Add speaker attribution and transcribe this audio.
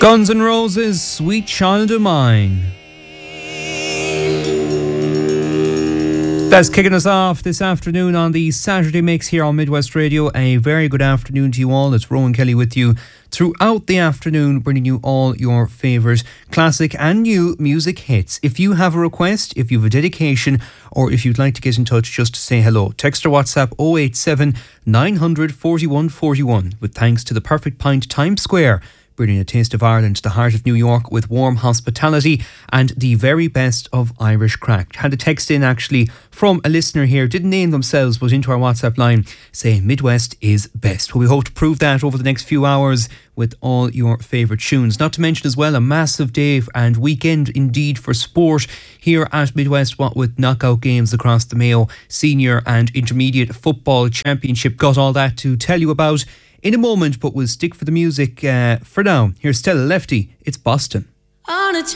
Speaker 1: Guns N' Roses, Sweet Child of Mine. That's kicking us off this afternoon on the Saturday Mix here on Midwest Radio. A very good afternoon to you all. It's Rowan Kelly with you throughout the afternoon, bringing you all your favourite classic and new music hits. If you have a request, if you have a dedication, or if you'd like to get in touch just to say hello, text or WhatsApp 087 900 41 41 with thanks to the Perfect Pint Times Square, bringing a taste of Ireland to the heart of New York with warm hospitality and the very best of Irish crack. Had a text in actually from a listener here, didn't name themselves, but into our WhatsApp line saying Midwest is best. Well, we hope to prove that over the next few hours with all your favourite tunes. Not to mention as well a massive day and weekend indeed for sport here at Midwest, what with knockout games across the Mayo Senior and Intermediate Football Championship. Got all that to tell you about in a moment, but we'll stick for the music for now. Here's Stella Lefty. It's Boston.